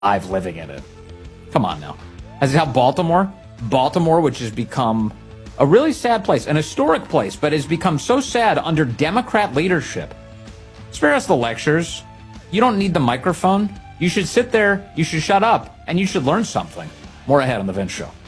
alive living in it. Come on now. As how Baltimore, which has become a really sad place, an historic place, but has become so sad under Democrat leadership. Spare us the lectures. You don't need the microphone. You should sit there, you should shut up, and you should learn something. More ahead on The Vince Show.